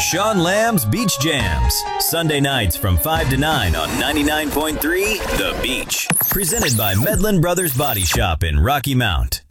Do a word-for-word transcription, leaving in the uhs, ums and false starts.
Sean Lamb's Beach Jams. Sunday nights from five to nine on ninety-nine point three The Beach. Presented by Medlin Brothers Body Shop in Rocky Mount.